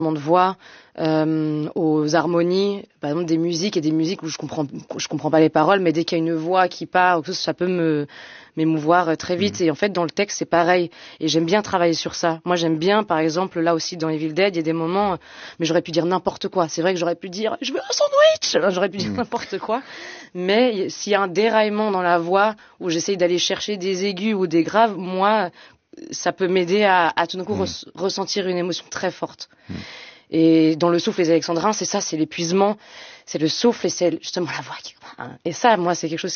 de voix, aux harmonies, par exemple des musiques où je comprends pas les paroles, mais dès qu'il y a une voix qui part, ça peut m'émouvoir très vite. Et en fait, dans le texte, c'est pareil. Et j'aime bien travailler sur ça. Moi, j'aime bien, par exemple, là aussi dans Evil Dead, il y a des moments, mais j'aurais pu dire n'importe quoi. C'est vrai que j'aurais pu dire je veux un sandwich. J'aurais pu dire n'importe quoi. Mais s'il y a un déraillement dans la voix où j'essaye d'aller chercher des aigus ou des graves, moi, ça peut m'aider à tout d'un coup ressentir une émotion très forte. Et dans le souffle, les Alexandrins, c'est ça, c'est l'épuisement, c'est le souffle et c'est justement la voix qui... Et ça, moi, c'est quelque chose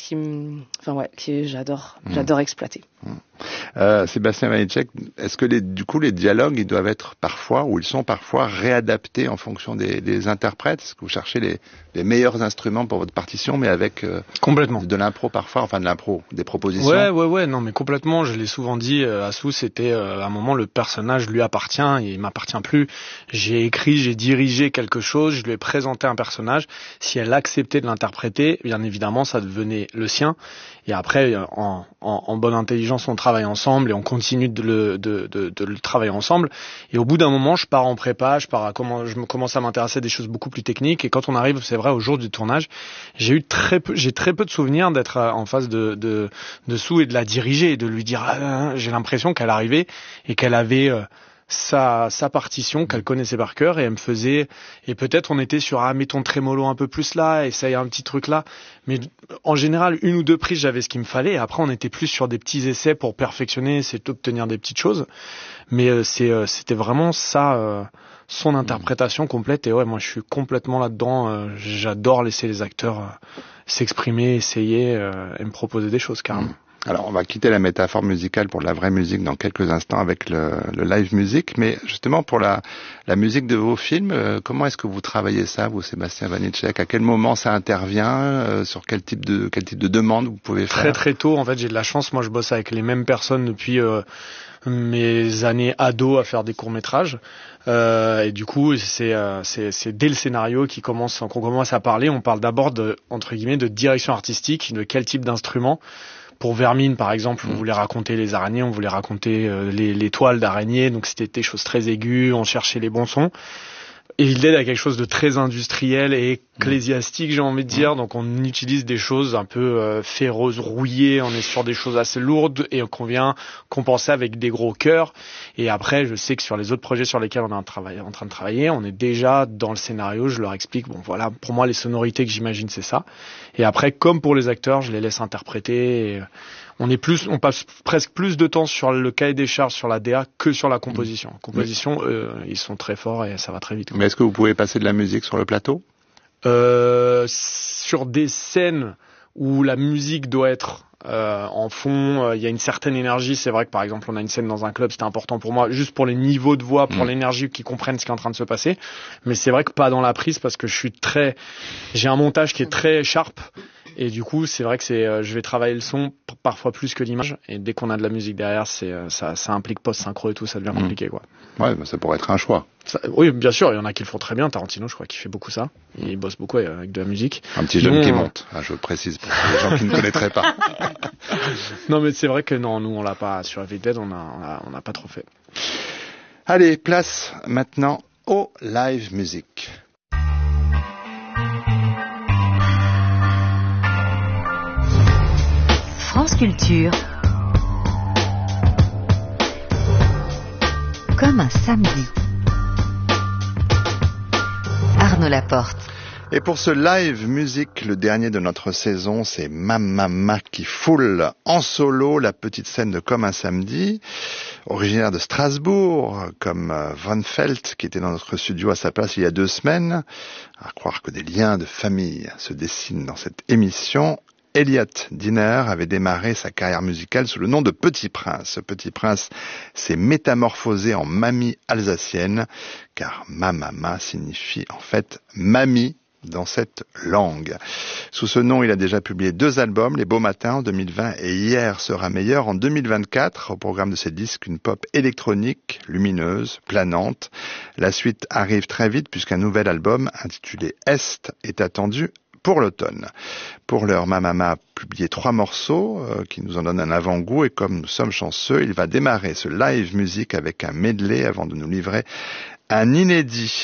que j'adore exploiter. Sébastien Vanitschek, est-ce que du coup les dialogues ils doivent être parfois ou ils sont parfois réadaptés en fonction des interprètes? Est-ce que vous cherchez les meilleurs instruments pour votre partition, mais avec complètement de l'impro parfois, enfin de l'impro, des propositions? Ouais, non mais complètement. Je l'ai souvent dit à Sous, c'était à un moment le personnage lui appartient, il m'appartient plus. J'ai écrit, j'ai dirigé quelque chose, je lui ai présenté un personnage. Si elle acceptait de l'interpréter, bien évidemment, ça devenait le sien. Et après, en bonne intelligence, on travaille ensemble et on continue de le travailler ensemble. Et au bout d'un moment, je pars en prépa, je commence à m'intéresser à des choses beaucoup plus techniques. Et quand on arrive, c'est vrai, au jour du tournage, j'ai très peu de souvenirs d'être en face de Sue et de la diriger et de lui dire, j'ai l'impression qu'elle arrivait et qu'elle avait sa partition qu'elle connaissait par cœur et elle me faisait, et peut-être on était sur mets ton trémolo un peu plus là, essaye un petit truc là, mais en général 1 ou 2 prises j'avais ce qu'il me fallait, et après on était plus sur des petits essais pour perfectionner, c'est d'obtenir des petites choses, mais c'était vraiment ça, son interprétation complète. Et ouais, moi je suis complètement là-dedans, j'adore laisser les acteurs s'exprimer, essayer et me proposer des choses carrément. Alors, on va quitter la métaphore musicale pour la vraie musique dans quelques instants avec le live music, mais justement pour la musique de vos films, comment est-ce que vous travaillez ça, vous, Sébastien Vanitschek? À quel moment ça intervient? Sur quel type de demande vous pouvez faire? Très tôt, en fait, j'ai de la chance. Moi, je bosse avec les mêmes personnes depuis mes années ado à faire des courts-métrages. Et du coup, c'est dès le scénario qu'on commence à parler. On parle d'abord entre guillemets de direction artistique, de quel type d'instrument. Pour Vermine, par exemple, on voulait raconter les araignées, on voulait raconter les toiles d'araignées, donc c'était des choses très aiguës, on cherchait les bons sons. Et il aide à quelque chose de très industriel et ecclésiastique, j'ai envie de dire. Donc on utilise des choses un peu ferreuses, rouillées, on est sur des choses assez lourdes et qu'on vient compenser avec des gros chœurs. Et après, je sais que sur les autres projets sur lesquels on est en train de travailler, on est déjà dans le scénario, je leur explique, bon voilà, pour moi les sonorités que j'imagine c'est ça. Et après, comme pour les acteurs, je les laisse interpréter. Et on passe presque plus de temps sur le cahier des charges, sur la DA, que sur la composition. Composition, ils sont très forts et ça va très vite. Mais est-ce que vous pouvez passer de la musique sur le plateau? Sur des scènes où la musique doit être en fond, il y a une certaine énergie. C'est vrai que par exemple, on a une scène dans un club, c'était important pour moi, juste pour les niveaux de voix, pour l'énergie, qu'ils comprennent ce qui est en train de se passer. Mais c'est vrai que pas dans la prise, parce que j'ai un montage qui est très sharp. Et du coup, c'est vrai que je vais travailler le son parfois plus que l'image. Et dès qu'on a de la musique derrière, ça implique post-synchro et tout, ça devient compliqué, quoi. Ouais, ça pourrait être un choix. Oui, bien sûr, il y en a qui le font très bien. Tarantino, je crois qu'il fait beaucoup ça. Il bosse beaucoup avec de la musique. Un petit jeune qui monte. Je précise pour les gens qui ne connaîtraient pas. Non, mais c'est vrai que non, nous on l'a pas sur Evil Dead, on a pas trop fait. Allez, place maintenant au live music. France Culture. Comme un samedi. Arnaud Laporte. Et pour ce live music, le dernier de notre saison, c'est Mamma qui foule en solo la petite scène de Comme un samedi, originaire de Strasbourg, comme Von Felt, qui était dans notre studio à sa place il y a 2 semaines. À croire que des liens de famille se dessinent dans cette émission. Elliot Diner avait démarré sa carrière musicale sous le nom de Petit Prince. Ce Petit Prince s'est métamorphosé en mamie alsacienne, car Mamma signifie en fait mamie dans cette langue. Sous ce nom, il a déjà publié 2 albums, Les Beaux Matins en 2020 et Hier sera meilleur en 2024. Au programme de ces disques, une pop électronique, lumineuse, planante. La suite arrive très vite puisqu'un nouvel album intitulé Est est attendu pour l'automne. Pour l'heure, Mamma a publié 3 morceaux qui nous en donnent un avant-goût, et comme nous sommes chanceux, il va démarrer ce live music avec un medley avant de nous livrer un inédit